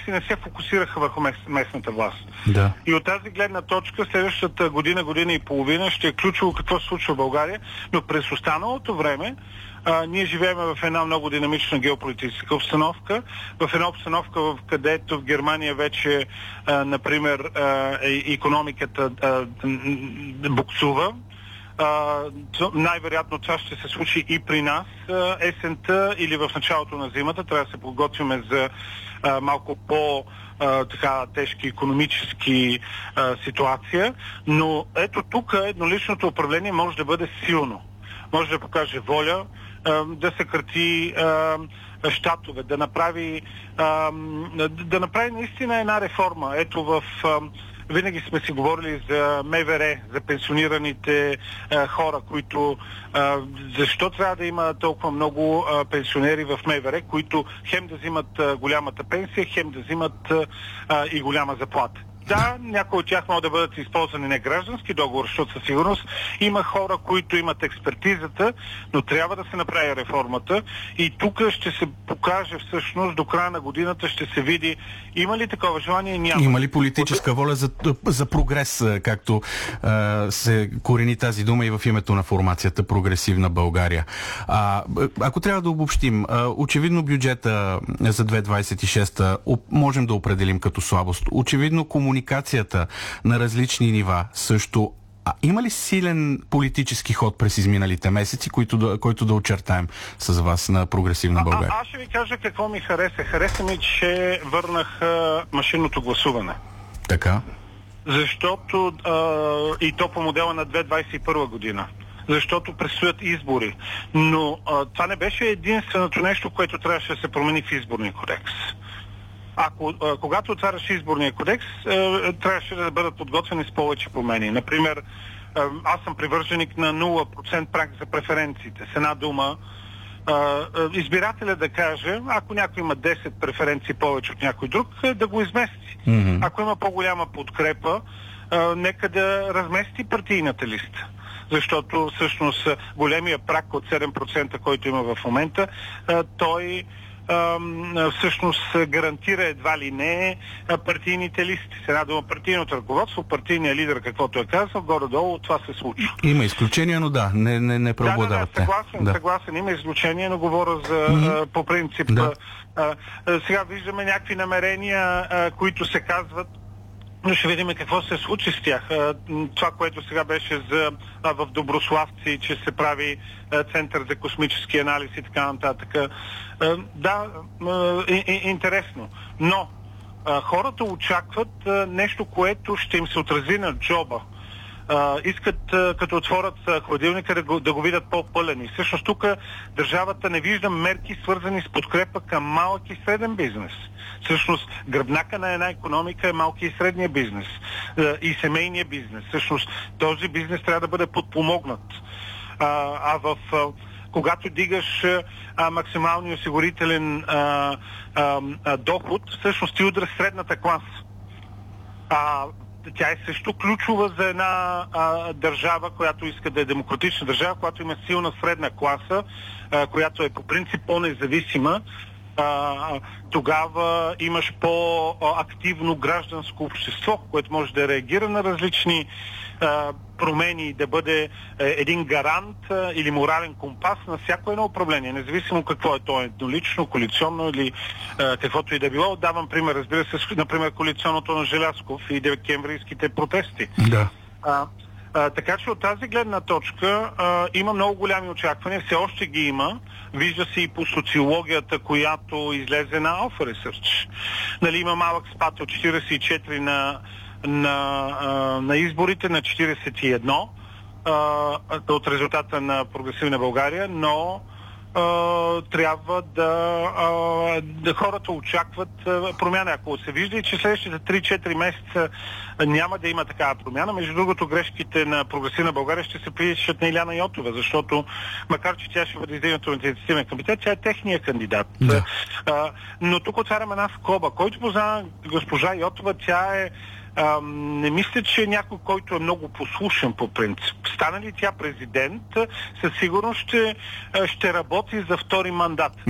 някакси не се фокусираха върху местната власт. Да. И от тази гледна точка следващата година и половина ще е ключово какво се случва в България, но през останалото време ние живеем в една много динамична геополитическа обстановка, в една обстановка, в където в Германия вече, например, икономиката буксува. Най-вероятно това ще се случи и при нас есента или в началото на зимата. Трябва да се подготвяме за малко така тежки икономически ситуация. Но ето тук едноличното управление може да бъде силно. Може да покаже воля, да съкрати щатове, да направи наистина една реформа. Ето винаги сме си говорили за МВР, за пенсионираните хора, които защо трябва да има толкова много пенсионери в МВР, които хем да взимат голямата пенсия, хем да взимат и голяма заплата. Да, някои от тях могат да бъдат използвани не граждански договор, защото със сигурност има хора, които имат експертизата, но трябва да се направи реформата и тук ще се покаже всъщност до края на годината, ще се види има ли такова желание, няма. Има ли политическа воля за прогрес, както се корени тази дума и в името на формацията Прогресивна България. Ако трябва да обобщим, очевидно бюджета за 2026 можем да определим като слабост. Очевидно комуникацията на различни нива също. Има ли силен политически ход през изминалите месеци, който да очертаем с вас на Прогресивна България? Аз ще ви кажа какво ми хареса. Хареса ми, че върнах машинното гласуване. Така? Защото и то по модела на 2021 година. Защото предстоят избори. Но това не беше единственото нещо, което трябваше да се промени в изборния кодекс. Когато отваряш изборния кодекс, трябваше да бъдат подготвени с повече промени. Например, аз съм привърженик на 0% праг за преференциите. С една дума, избирателя да каже, ако някой има 10 преференции повече от някой друг, да го измести. Mm-hmm. Ако има по-голяма подкрепа, нека да размести партийната листа. Защото всъщност големия праг от 7%, който има в момента, той всъщност гарантира едва ли не партийните листи. С една дума, партийното ръководство, партийният лидер, каквото е казал, горе-долу това се случва. Има изключения, но не преобладават. Съгласен, има изключения, но говоря за по принцип. Да. Сега виждаме някакви намерения, които се казват, но ще видим какво се случи с тях. Това, което сега беше в Доброславци, че се прави център за космически анализ и така нататък. Да, интересно. Но хората очакват нещо, което ще им се отрази на джоба. Искат, като отворят хладилника, да го видят по-пълен. И всъщност тук държавата не вижда мерки, свързани с подкрепа към малък и среден бизнес. Всъщност гръбнака на една икономика е малки и средния бизнес и семейния бизнес. Всъщност този бизнес трябва да бъде подпомогнат. Когато дигаш максималния осигурителен доход, всъщност ти удря средната класа. Тя е също ключова за една държава, която иска да е демократична държава, която има силна средна класа, която е по принцип по-независима. Тогава имаш по-активно гражданско общество, което може да реагира на различни промени, да бъде един гарант или морален компас на всяко едно управление, независимо какво е то, еднолично, коалиционно или каквото и да било. Давам пример, разбира се, например, коалиционното на Желязков и декемврийските протести. Да. Така че от тази гледна точка има много голями очаквания, все още ги има. Вижда се и по социологията, която излезе на Alpha Research. Има малък спад от 44 на изборите на 41 от резултата на Прогресивна България, но трябва да хората очакват промяна. Ако се вижда и че следващите 3-4 месеца няма да има такава промяна, между другото грешките на Прогресивна България ще се припишат на Иляна Йотова, защото макар че тя ще бъде издигната от инициативен комитет, тя е техния кандидат. Да. Но тук отварям една скоба. Който познава госпожа Йотова, тя е не мисля, че някой, който е много послушен по принцип. Стане ли тя президент, със сигурност ще работи за втори мандат.